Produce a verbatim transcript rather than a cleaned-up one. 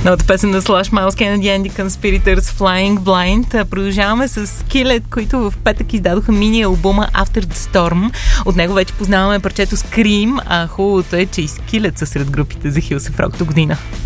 Новата песен на Slash, Miles Kennedy and the Conspirators, Flying Blind. Продължаваме с Skillet, които в петък издадоха мини албума After the Storm. От него вече познаваме парчето Scream, а хубавото е, че и Skillet са сред групите за Hills of Rock до година.